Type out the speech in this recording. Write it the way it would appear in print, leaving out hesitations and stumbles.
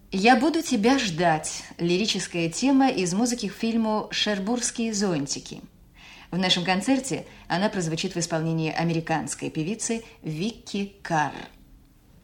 «Я буду тебя ждать» – лирическая тема из музыки к фильму «Шербурские зонтики». В нашем концерте она прозвучит в исполнении американской певицы Викки Карр.